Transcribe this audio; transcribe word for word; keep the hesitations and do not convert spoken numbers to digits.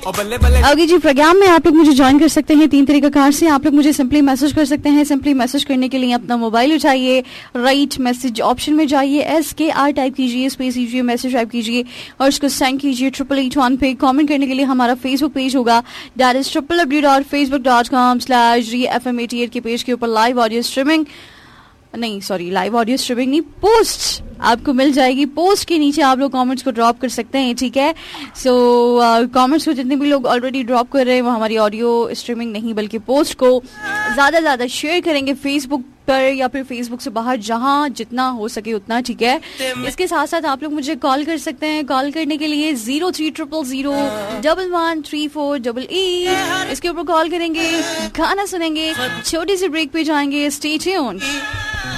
आगे जी प्रोग्राम में आप लोग मुझे ज्वाइन कर सकते हैं तीन तरीका कार से। आप लोग मुझे सिंपली मैसेज कर सकते हैं। सिंपली मैसेज करने के लिए अपना मोबाइल उठाइए, राइट मैसेज ऑप्शन में जाइए, एस के आर टाइप कीजिए, स्पेस कीजिए, मैसेज टाइप कीजिए और उसको सेंड कीजिए ट्रिपल एट वन पे। कमेंट करने के लिए हमारा फेसबुक पेज होगा, that is triple W dot Facebook dot com slash री एफ एम एटी एट के पेज के ऊपर लाइव ऑडियो स्ट्रीमिंग नहीं सॉरी लाइव ऑडियो स्ट्रीमिंग नहीं पोस्ट आपको मिल जाएगी। पोस्ट के नीचे आप लोग कमेंट्स को ड्रॉप कर सकते हैं, ठीक है। सो कमेंट्स को जितने भी लोग ऑलरेडी ड्रॉप कर रहे हैं वो हमारी ऑडियो स्ट्रीमिंग नहीं बल्कि पोस्ट को ज़्यादा ज़्यादा शेयर करेंगे फेसबुक पर या फिर फेसबुक से बाहर, जहां जितना हो सके उतना, ठीक है। इसके साथ साथ आप लोग मुझे कॉल कर सकते हैं। कॉल करने के लिए zero three triple zero double one three four double eight इसके ऊपर कॉल करेंगे, गाना सुनेंगे, छोटी सी ब्रेक पे जाएंगे। Stay tuned.